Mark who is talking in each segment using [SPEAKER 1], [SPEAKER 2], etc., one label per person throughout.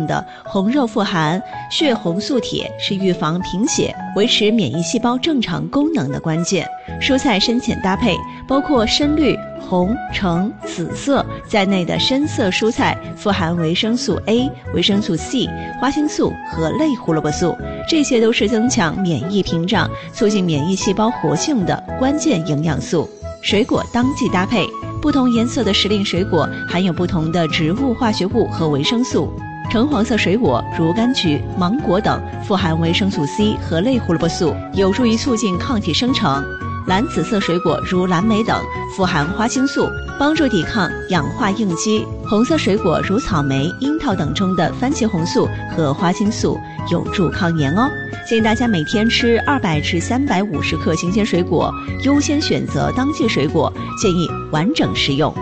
[SPEAKER 1] 用的红肉富含血红素铁，是预防贫血、维持免疫细胞正常功能的关键。蔬菜深浅搭配，包括深绿、红、橙、紫色在内的深色蔬菜富含维生素 A、维生素 C、花青素和类胡萝卜素，这些都是增强免疫屏障、促进免疫细胞活性的关键营养素。水果当季搭配，不同颜色的时令水果含有不同的植物化学物和维生素。橙黄色水果如柑橘、芒果等富含维生素 C 和类胡萝卜素，有助于促进抗体生成。蓝紫色水果如蓝莓等富含花青素，帮助抵抗氧化应激。红色水果如草莓、樱桃等中的番茄红素和花青素有助抗炎哦。建议大家每天吃200至350克新鲜水果，优先选择当季水果，建议完整食用。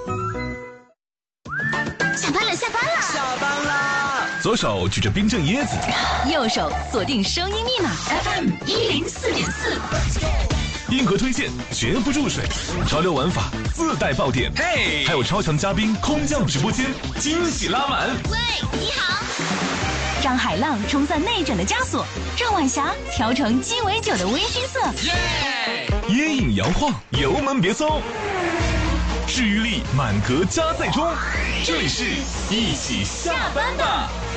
[SPEAKER 2] 下班了，下班了，
[SPEAKER 3] 下班啦！左手举着冰镇椰子，
[SPEAKER 2] 右手锁定声音密码 FM 104.4。
[SPEAKER 3] 硬核推荐绝不注水，潮流玩法自带爆点，嘿，还有超强嘉宾空降直播间，惊喜拉满。
[SPEAKER 2] 喂，你好。让海浪冲散内枕的枷锁，让晚霞调成鸡尾酒的微醺色。
[SPEAKER 3] 耶！椰影摇晃，油门别松，治愈力满格加载中。这里是一起下班吧。